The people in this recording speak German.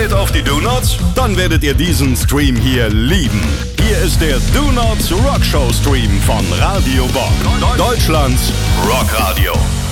Steht auf die Do-Nots? Dann werdet ihr diesen Stream hier lieben. Hier ist der Do-Nots Rockshow Stream von Radio Bock. Deutschlands Rockradio.